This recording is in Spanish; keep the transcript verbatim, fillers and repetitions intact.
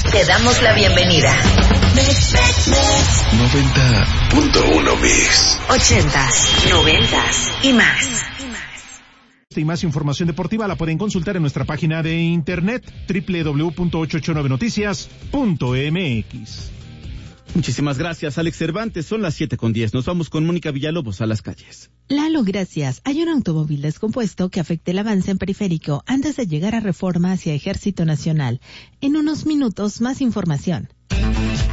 Te damos la bienvenida. noventa punto uno Mix. Ochentas, noventas y más. Y más información deportiva la pueden consultar en nuestra página de internet doble u doble u doble u punto ochocientos ochenta y nueve noticias punto eme equis. Muchísimas gracias, Alex Cervantes. Son las siete con diez. Nos vamos con Mónica Villalobos a las calles. Lalo, gracias. Hay un automóvil descompuesto que afecta el avance en periférico antes de llegar a Reforma hacia Ejército Nacional. En unos minutos, más información.